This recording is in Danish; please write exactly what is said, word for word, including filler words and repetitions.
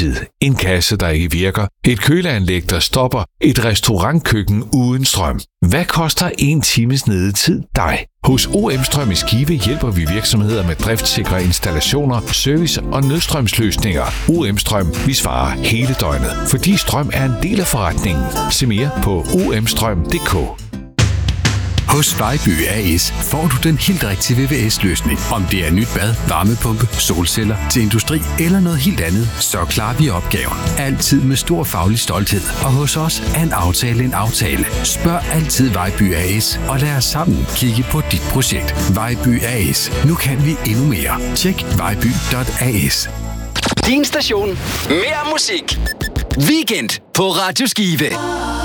tid, en kasse, der ikke virker, et køleanlæg, der stopper, et restaurantkøkken uden strøm. Hvad koster en times nedetid dig? Hos O M Strøm i Skive hjælper vi virksomheder med driftsikre installationer, service og nødstrømsløsninger. O M Strøm, vi svarer hele døgnet, fordi strøm er en del af forretningen. Se mere på o m strøm punktum d k. Hos Vejby A S får du den helt rigtige V V S-løsning. Om det er nyt bad, varmepumpe, solceller til industri eller noget helt andet, så klarer vi opgaven. Altid med stor faglig stolthed. Og hos os er en aftale en aftale. Spørg altid Vejby A S og lad os sammen kigge på dit projekt. Vejby A S. Nu kan vi endnu mere. Tjek vejby punktum a s. Din station. Mere musik. Weekend på Radio Skive.